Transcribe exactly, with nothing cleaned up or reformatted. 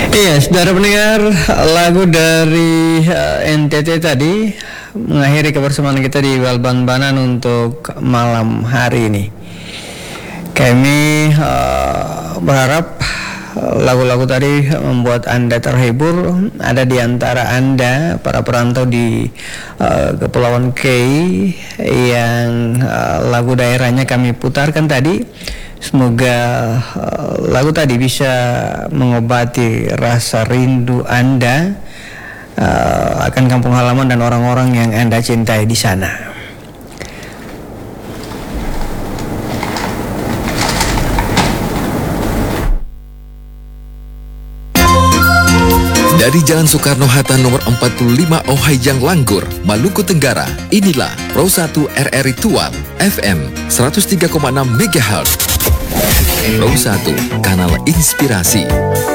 Iya, saudara pendengar, lagu dari uh, N T T tadi mengakhiri kebersamaan kita di Walban Banan untuk malam hari ini. Kami uh, berharap lagu-lagu tadi membuat Anda terhibur. Ada di antara Anda para perantau di uh, Kepulauan K yang uh, lagu daerahnya kami putarkan tadi. Semoga uh, lagu tadi bisa mengobati rasa rindu Anda uh, akan kampung halaman dan orang-orang yang Anda cintai di sana. Dari Jalan Soekarno-Hatta nomor empat puluh lima Ohayjang Langgur, Maluku Tenggara, inilah Pro satu R R I Tual, F M seratus tiga koma enam megahertz. Pro satu, kanal inspirasi.